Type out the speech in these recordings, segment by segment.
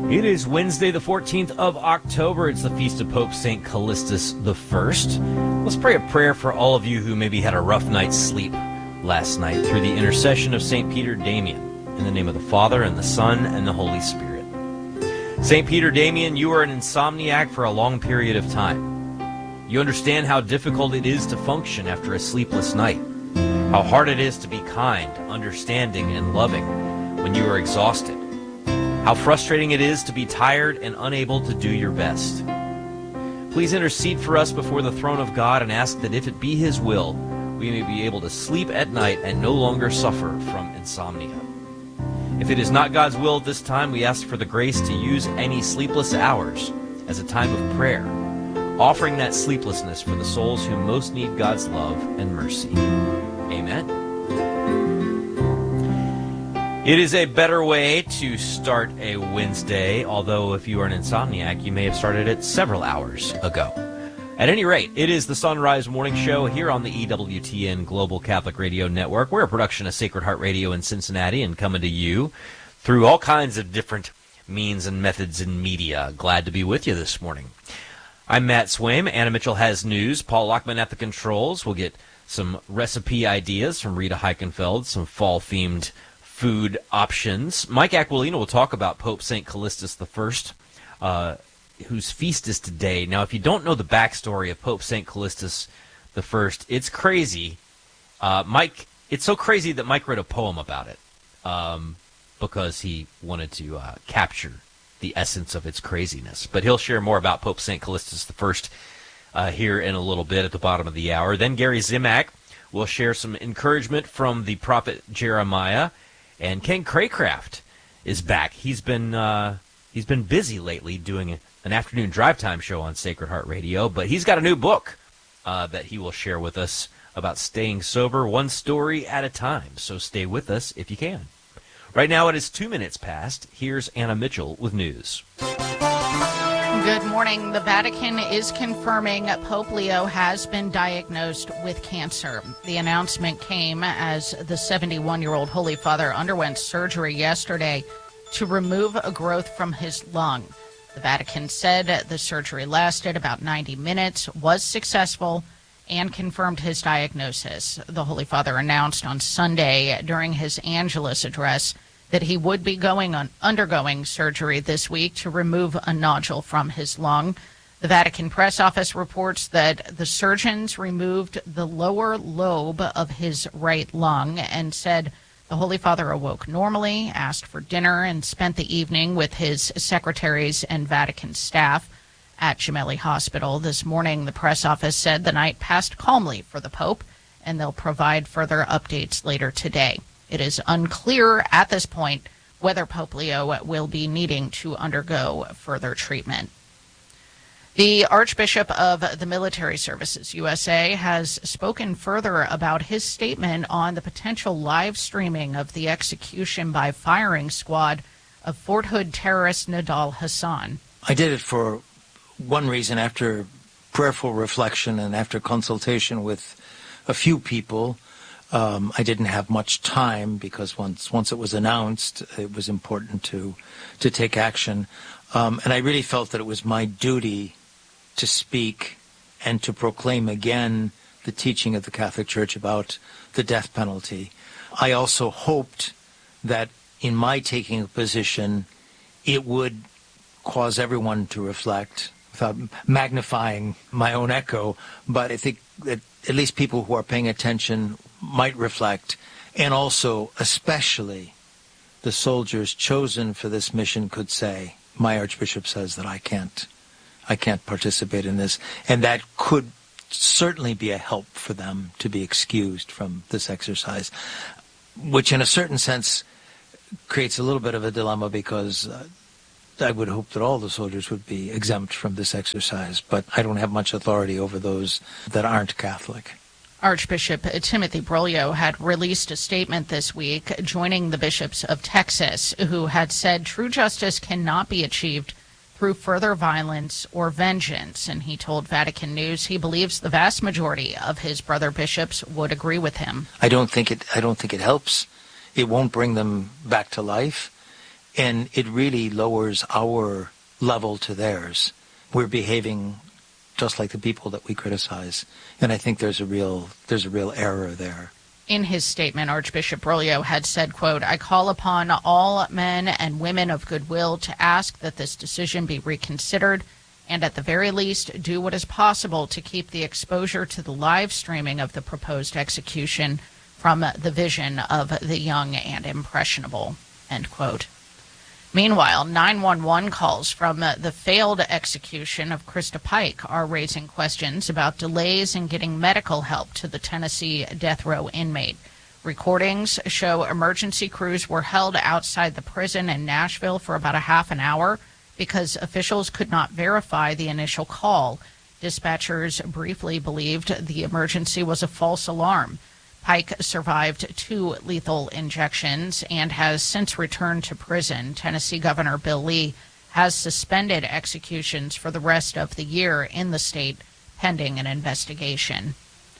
It is Wednesday, the 14th of October. It's the feast of Pope St. Callistus I. Let's pray a prayer for all of you who maybe had a rough night's sleep last night through the intercession of St. Peter Damian. In the name of the Father, and the Son, and the Holy Spirit. St. Peter Damian, you are an insomniac for a long period of time. You understand how difficult it is to function after a sleepless night, how hard it is to be kind, understanding, and loving when you are exhausted, how frustrating it is to be tired and unable to do your best. Please intercede for us before the throne of God and ask that if it be His will, we may be able to sleep at night and no longer suffer from insomnia. If it is not God's will at this time, we ask for the grace to use any sleepless hours as a time of prayer, offering that sleeplessness for the souls who most need God's love and mercy. Amen. It is a better way to start a Wednesday, although if you are an insomniac, you may have started it several hours ago. At any rate, it is the Sunrise Morning Show here on the EWTN Global Catholic Radio Network. We're a production of Sacred Heart Radio in Cincinnati and coming to you through all kinds of different means and methods in media. Glad to be with you this morning. I'm Matt Swaim. Anna Mitchell has news. Paul Lockman at the controls. We'll get some recipe ideas from Rita Heichenfeld, some fall-themed food options. Mike Aquilino will talk about Pope St. Callistus I, whose feast is today. Now, if you don't know the backstory of Pope St. Callistus I, it's crazy. It's so crazy that Mike wrote a poem about it because he wanted to capture the essence of its craziness. But he'll share more about Pope St. Callistus I here in a little bit at the bottom of the hour. Then Gary Zimak will share some encouragement from the prophet Jeremiah. And Ken Craycraft is back. He's been busy lately doing an afternoon drive time show on Sacred Heart Radio, but he's got a new book that he will share with us about staying sober one story at a time. So stay with us if you can. Right now it is 2 minutes past. Here's Anna Mitchell with news. Good morning. The Vatican is confirming Pope Leo has been diagnosed with cancer. The announcement came as the 71-year-old Holy Father underwent surgery yesterday to remove a growth from his lung. The Vatican said the surgery lasted about 90 minutes, was successful, and confirmed his diagnosis. The Holy Father announced on Sunday during his Angelus address that he would be undergoing surgery this week to remove a nodule from his lung. The Vatican press office reports that the surgeons removed the lower lobe of his right lung and said the Holy Father awoke normally, asked for dinner, and spent the evening with his secretaries and Vatican staff at Gemelli Hospital. This morning, the press office said the night passed calmly for the Pope, and they'll provide further updates later today. It is unclear at this point whether Pope Leo will be needing to undergo further treatment. The Archbishop of the Military Services USA has spoken further about his statement on the potential live streaming of the execution by firing squad of Fort Hood terrorist Nidal Hasan. I did it for one reason, after prayerful reflection and after consultation with a few people. I didn't have much time because once it was announced, it was important to take action. And I really felt that it was my duty to speak and to proclaim again the teaching of the Catholic Church about the death penalty. I also hoped that in my taking a position, it would cause everyone to reflect without magnifying my own echo. But I think that at least people who are paying attention might reflect, and also especially the soldiers chosen for this mission could say, my Archbishop says that I can't participate in this, and that could certainly be a help for them to be excused from this exercise, which in a certain sense creates a little bit of a dilemma, because I would hope that all the soldiers would be exempt from this exercise, but I don't have much authority over those that aren't Catholic. Archbishop Timothy Broglio had released a statement this week joining the bishops of Texas, who had said true justice cannot be achieved through further violence or vengeance. And he told Vatican News he believes the vast majority of his brother bishops would agree with him. I don't think it helps. It won't bring them back to life. and it really lowers our level to theirs. We're behaving just like the people that we criticize, and I think there's a real error there. In his statement, Archbishop Bergoglio had said, quote, "I call upon all men and women of goodwill to ask that this decision be reconsidered and at the very least do what is possible to keep the exposure to the live streaming of the proposed execution from the vision of the young and impressionable," end quote. Meanwhile, 911 calls from the failed execution of Krista Pike are raising questions about delays in getting medical help to the Tennessee death row inmate. Recordings show emergency crews were held outside the prison in Nashville for about a half an hour because officials could not verify the initial call. Dispatchers briefly believed the emergency was a false alarm. Pike survived 2 lethal injections and has since returned to prison. Tennessee Governor Bill Lee has suspended executions for the rest of the year in the state, pending an investigation.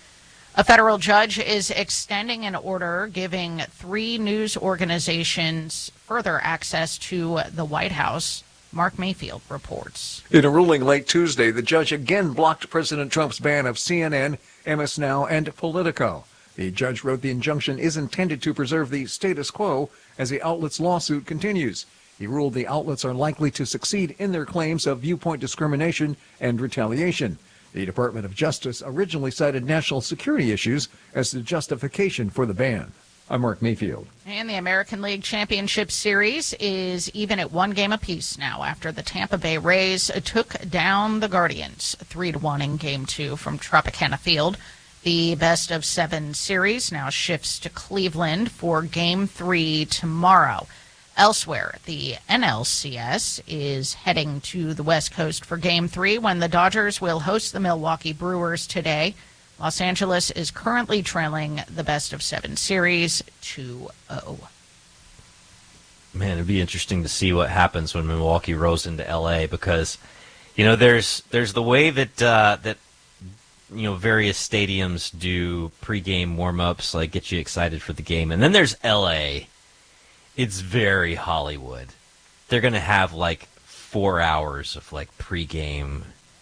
A federal judge is extending an order giving 3 news organizations further access to the White House. Mark Mayfield reports. In a ruling late Tuesday, the judge again blocked President Trump's ban of CNN, MS Now, and Politico. The judge wrote the injunction is intended to preserve the status quo as the outlet's lawsuit continues. He ruled the outlets are likely to succeed in their claims of viewpoint discrimination and retaliation. The Department of Justice originally cited national security issues as the justification for the ban. I'm Mark Mayfield. And the American League Championship Series is even at 1 game apiece now after the Tampa Bay Rays took down the Guardians 3-1 in Game 2 from Tropicana Field. The best-of-7 series now shifts to Cleveland for Game 3 tomorrow. Elsewhere, the NLCS is heading to the West Coast for Game 3 when the Dodgers will host the Milwaukee Brewers today. Los Angeles is currently trailing the best-of-7 series 2-0. Man, it'd be interesting to see what happens when Milwaukee rolls into L.A. because, there's the way that various stadiums do pregame warm-ups, like get you excited for the game. And then there's L.A. It's very Hollywood. They're going to have 4 hours of pregame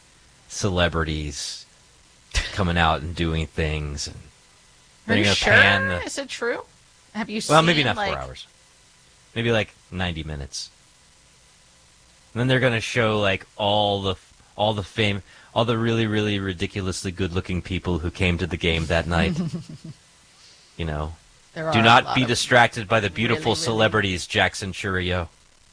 celebrities coming out and doing things. And Are you sure? Is it true? Have you seen? Well, maybe not 4 hours. Maybe 90 minutes. And then they're going to show all the really, really ridiculously good-looking people who came to the game that night. Do not be distracted by the beautiful really, celebrities, Jackson Churio.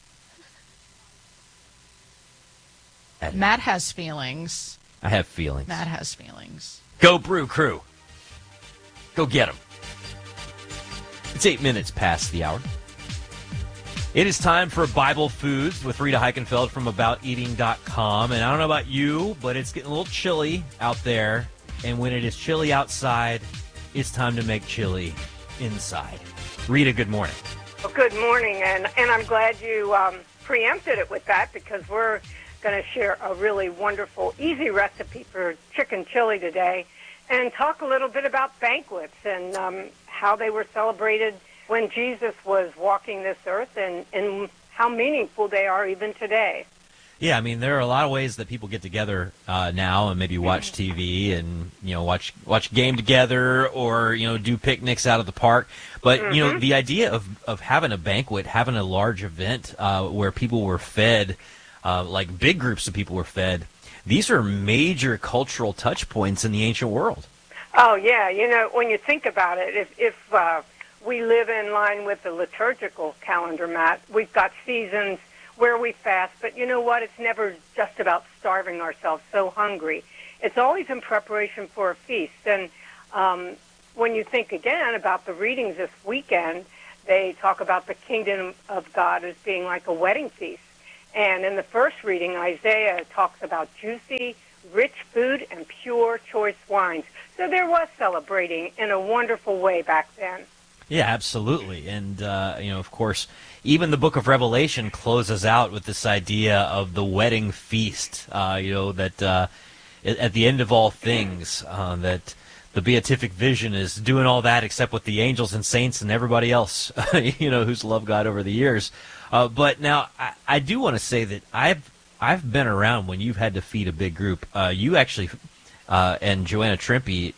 Matt has feelings. I have feelings. Matt has feelings. Go Brew Crew. Go get them. It's 8 minutes past the hour. It is time for Bible Foods with Rita Heikenfeld from AboutEating.com. And I don't know about you, but it's getting a little chilly out there. And when it is chilly outside, it's time to make chili inside. Rita, good morning. Well, good morning. And I'm glad you preempted it with that because we're going to share a really wonderful, easy recipe for chicken chili today and talk a little bit about banquets and how they were celebrated when Jesus was walking this earth and how meaningful they are even today. Yeah, I mean, there are a lot of ways that people get together now and maybe watch TV and, watch game together or, do picnics out of the park. But, the idea of having a banquet, having a large event where people were fed, big groups of people were fed, these are major cultural touch points in the ancient world. Oh, yeah. When you think about it, if we live in line with the liturgical calendar, Matt, we've got seasons where we fast, but you know what? It's never just about starving ourselves so hungry. It's always in preparation for a feast. And when you think again about the readings this weekend, they talk about the kingdom of God as being like a wedding feast. And in the first reading, Isaiah talks about juicy, rich food and pure, choice wines. So there was celebrating in a wonderful way back then. Yeah, absolutely. And, of course, even the book of Revelation closes out with this idea of the wedding feast, that at the end of all things, that the beatific vision is doing all that except with the angels and saints and everybody else, who's loved God over the years, But now I do want to say that I've been around when you've had to feed a big group. You actually and Joanna Trimpe,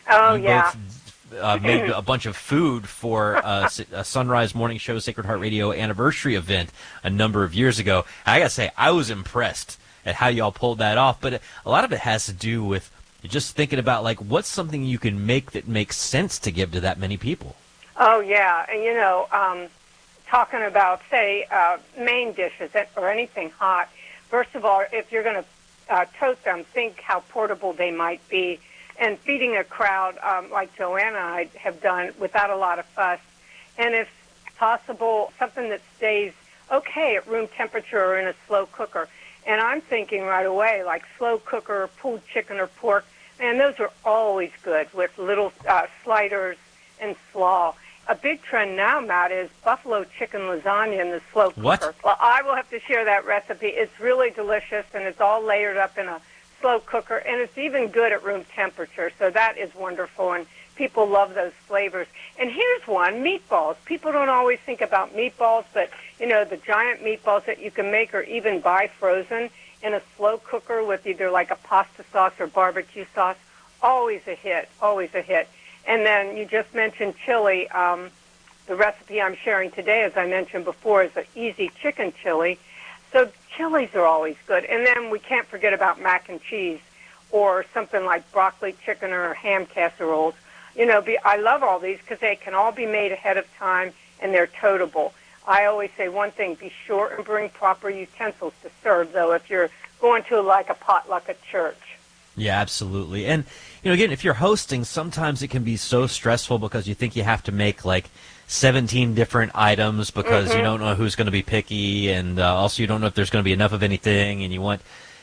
both made a bunch of food for a Sunrise Morning Show Sacred Heart Radio anniversary event a number of years ago. I gotta say, I was impressed at how y'all pulled that off. But a lot of it has to do with just thinking about, like, what's something you can make that makes sense to give to that many people. Oh, yeah. And, talking about, say, main dishes or anything hot, first of all, if you're going to tote them, think how portable they might be. And feeding a crowd like Joanna and I have done without a lot of fuss. And if possible, something that stays okay at room temperature or in a slow cooker. And I'm thinking right away, like slow cooker, pulled chicken or pork. Man, those are always good with little sliders and slaw. A big trend now, Matt, is buffalo chicken lasagna in the slow cooker. What? Well, I will have to share that recipe. It's really delicious, and it's all layered up in a slow cooker, and it's even good at room temperature. So that is wonderful, and people love those flavors. And here's one, meatballs. People don't always think about meatballs, but, the giant meatballs that you can make or even buy frozen in a slow cooker with either like a pasta sauce or barbecue sauce, always a hit, always a hit. And then you just mentioned chili. The recipe I'm sharing today, as I mentioned before, is an easy chicken chili. So chilies are always good. And then we can't forget about mac and cheese or something like broccoli chicken or ham casseroles. I love all these because they can all be made ahead of time and they're toteable. I always say one thing, be sure and bring proper utensils to serve, though, if you're going to like a potluck at church. Yeah, absolutely. And, again, if you're hosting, sometimes it can be so stressful because you think you have to make, like, 17 different items because you don't know who's going to be picky, and also you don't know if there's going to be enough of anything, and you want,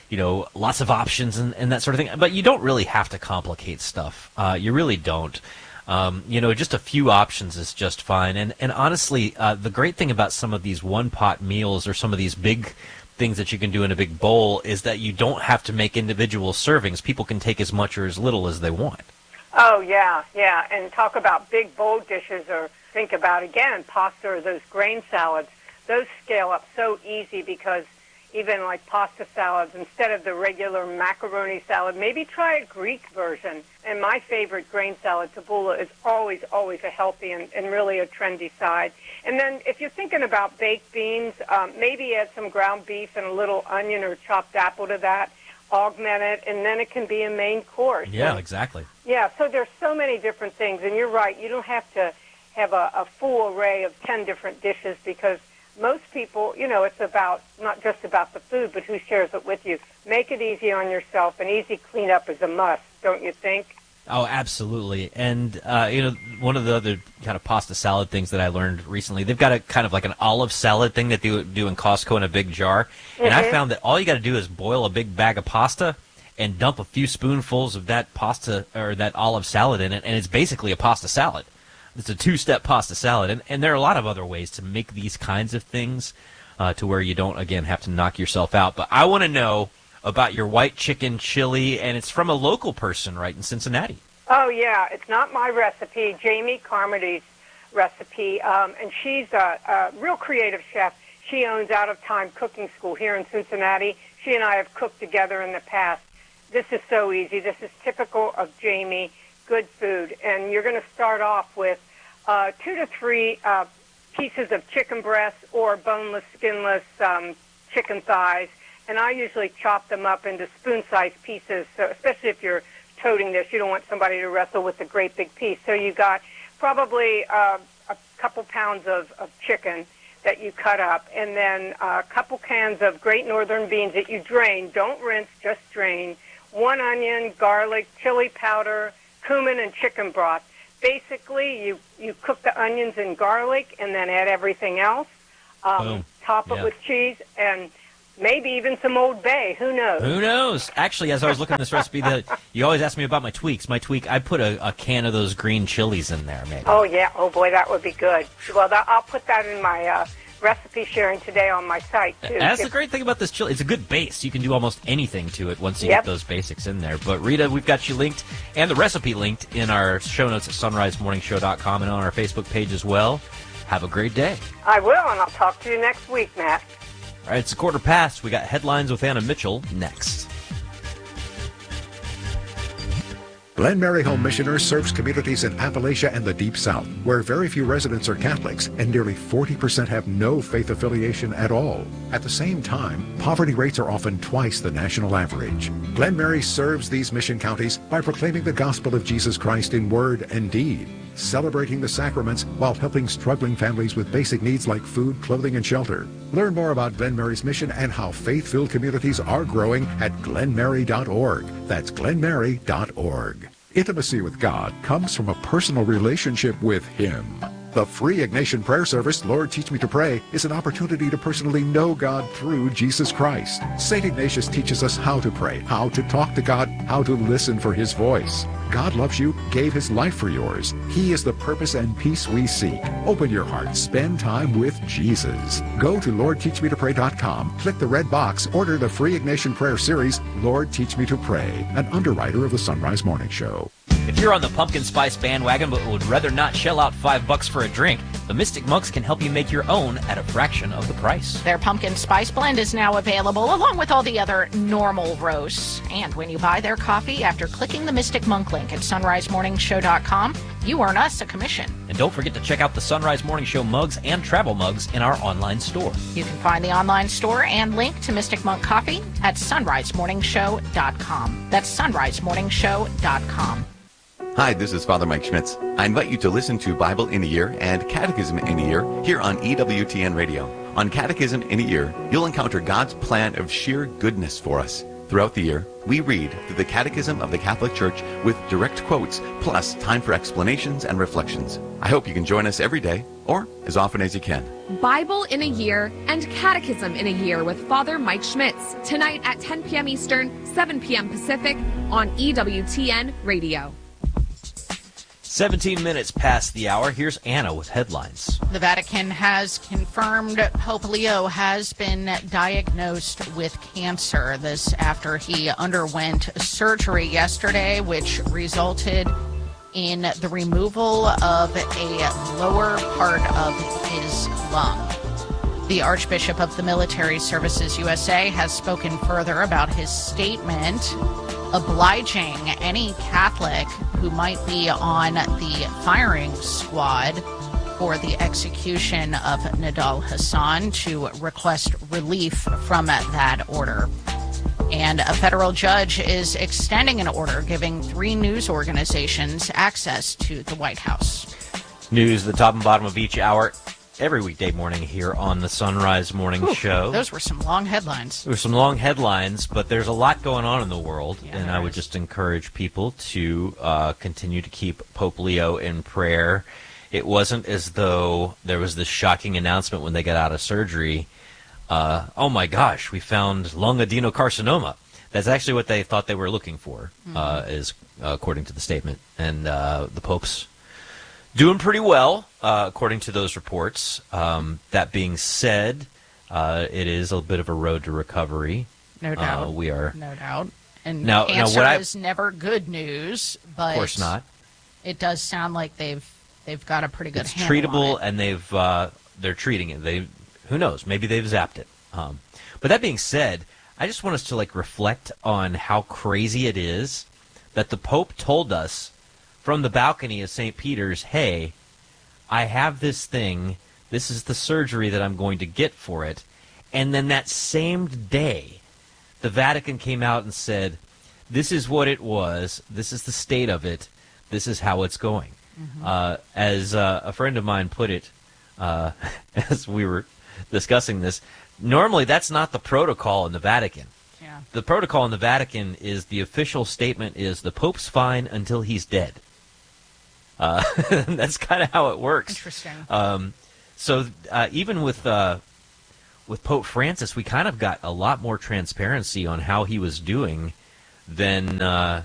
lots of options and that sort of thing. But you don't really have to complicate stuff. You really don't. Just a few options is just fine. And honestly, the great thing about some of these one-pot meals or some of these big things that you can do in a big bowl is that you don't have to make individual servings. People can take as much or as little as they want. Oh, yeah. And talk about big bowl dishes, or think about, again, pasta or those grain salads. Those scale up so easy because even like pasta salads, instead of the regular macaroni salad, maybe try a Greek version. And my favorite grain salad, tabbouleh, is always a healthy and really a trendy side. And then if you're thinking about baked beans, maybe add some ground beef and a little onion or chopped apple to that, augment it, and then it can be a main course. Yeah, exactly. Yeah, so there's so many different things. And you're right, you don't have to have a full array of 10 different dishes because most people, it's about not just about the food, but who shares it with you. Make it easy on yourself, and easy cleanup is a must, don't you think? Oh, absolutely. And, one of the other kind of pasta salad things that I learned recently, they've got a kind of like an olive salad thing that they do in Costco in a big jar. And I found that all you got to do is boil a big bag of pasta and dump a few spoonfuls of that pasta or that olive salad in it, and it's basically a pasta salad. It's a two-step pasta salad, and there are a lot of other ways to make these kinds of things to where you don't, again, have to knock yourself out. But I want to know about your white chicken chili, and it's from a local person right in Cincinnati. Oh, yeah. It's not my recipe, Jamie Carmody's recipe, and she's a real creative chef. She owns Out of Time Cooking School here in Cincinnati. She and I have cooked together in the past. This is so easy. This is typical of Jamie. Good food, and you're going to start off with 2 to 3 pieces of chicken breast or boneless, skinless chicken thighs, and I usually chop them up into spoon-sized pieces, so especially if you're toting this, you don't want somebody to wrestle with a great big piece. So you got probably a couple pounds of chicken that you cut up, and then a couple cans of Great Northern beans that you drain. Don't rinse, just drain. 1 onion, garlic, chili powder, cumin, and chicken broth. Basically, you cook the onions and garlic and then add everything else. Top it with cheese and maybe even some Old Bay. Who knows? Who knows? Actually, as I was looking at this recipe, you always ask me about my tweaks. My tweak, I put a can of those green chilies in there, maybe. Oh, yeah. Oh, boy, that would be good. Well, I'll put that in my recipe sharing today on my site, too. That's the great thing about this chili. It's a good base. You can do almost anything to it once you get those basics in there. But, Rita, we've got you linked and the recipe linked in our show notes at sunrisemorningshow.com and on our Facebook page as well. Have a great day. I will, and I'll talk to you next week, Matt. All right, it's a quarter past. We got headlines with Anna Mitchell next. Glen Mary Home Missioners serves communities in Appalachia and the Deep South, where very few residents are Catholics and nearly 40% have no faith affiliation at all. At the same time, poverty rates are often twice the national average. Glen Mary serves these mission counties by proclaiming the gospel of Jesus Christ in word and deed, celebrating the sacraments while helping struggling families with basic needs like food, clothing, and shelter. Learn more about Glen Mary's mission and how faith-filled communities are growing at glenmary.org. That's glenmary.org. Intimacy with God comes from a personal relationship with Him. The free Ignatian prayer service, Lord Teach Me to Pray, is an opportunity to personally know God through Jesus Christ. St. Ignatius teaches us how to pray, how to talk to God, how to listen for His voice. God loves you, gave His life for yours. He is the purpose and peace we seek. Open your heart, spend time with Jesus. Go to LordTeachMeToPray.com, click the red box, order the free Ignatian prayer series, Lord Teach Me to Pray, an underwriter of the Sunrise Morning Show. If you're on the pumpkin spice bandwagon but would rather not shell out $5 for a drink, the Mystic Monks can help you make your own at a fraction of the price. Their pumpkin spice blend is now available along with all the other normal roasts. And when you buy their coffee after clicking the Mystic Monk link at sunrisemorningshow.com, you earn us a commission. And don't forget to check out the Sunrise Morning Show mugs and travel mugs in our online store. You can find the online store and link to Mystic Monk Coffee at sunrisemorningshow.com. That's sunrisemorningshow.com. Hi, this is Father Mike Schmitz. I invite you to listen to Bible in a Year and Catechism in a Year here on EWTN Radio. On Catechism in a Year, you'll encounter God's plan of sheer goodness for us. Throughout the year, we read through the Catechism of the Catholic Church with direct quotes, plus time for explanations and reflections. I hope you can join us every day, or as often as you can. Bible in a Year and Catechism in a Year with Father Mike Schmitz, tonight at 10 p.m. Eastern, 7 p.m. Pacific on EWTN Radio. 17 minutes past the hour. Here's Anna with headlines. The Vatican has confirmed Pope Leo has been diagnosed with cancer. This after he underwent surgery yesterday, which resulted in the removal of a lower part of his lung. The Archbishop of the Military Services USA has spoken further about his statement obliging any Catholic who might be on the firing squad for the execution of Nidal Hasan to request relief from that order. And a federal judge is extending an order giving 3 news organizations access to the White House. News at the top and bottom of each hour every weekday morning here on the Sunrise Morning Show. Those were some long headlines. There were some long headlines, but there's a lot going on in the world, and I would is. just encourage people to continue to keep Pope Leo in prayer. It wasn't as though there was this shocking announcement when they got out of surgery. Oh my gosh, we found lung adenocarcinoma. That's actually what they thought they were looking for, is according to the statement. And the Pope's doing pretty well, according to those reports. That being said, it is a bit of a road to recovery. No doubt. No doubt. And cancer is never good news, but of course not. It does sound like they've got a pretty good handle treatable, on it. and they're treating it. Who knows? Maybe they've zapped it. But that being said, I just want us to reflect on how crazy it is that the Pope told us from the balcony of St. Peter's, hey, I have this thing. This is the surgery that I'm going to get for it. And then that same day, the Vatican came out and said, this is what it was. This is the state of it. This is how it's going. Mm-hmm. As a friend of mine put it, as we were discussing this, normally that's not the protocol in the Vatican. Yeah. The protocol in the Vatican is the official statement is the Pope's fine until he's dead. That's kind of how it works. Interesting. So even with Pope Francis, we kind of got a lot more transparency on how he was doing than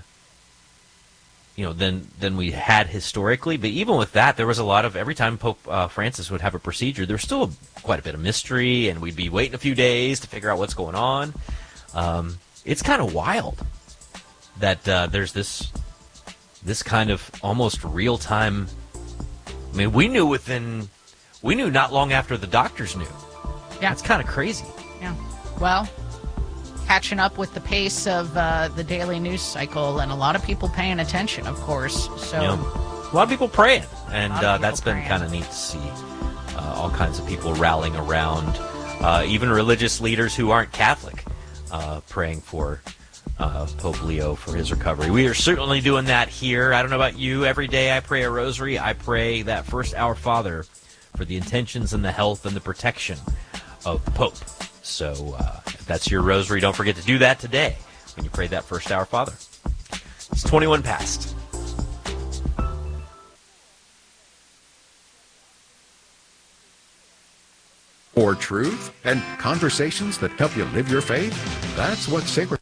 than we had historically. But even with that, there was a lot of every time Pope Francis would have a procedure, there was still quite a bit of mystery, and we'd be waiting a few days to figure out what's going on. It's kind of wild that there's this kind of almost real-time. I mean, we knew within we knew not long after the doctors knew. Yeah. That's kind of crazy. Yeah. Well, catching up with the pace of the daily news cycle, and a lot of people paying attention, of course. So a lot of people praying, and that's been kind of neat to see. All kinds of people rallying around, even religious leaders who aren't Catholic, praying for Pope Leo for his recovery. We are certainly doing that here. I don't know about you. Every day I pray a rosary. I pray that first Our Father for the intentions and the health and the protection of the Pope. So if that's your rosary, don't forget to do that today when you pray that first Our Father. It's 21 past. Or truth and conversations that help you live your faith. That's what Sacred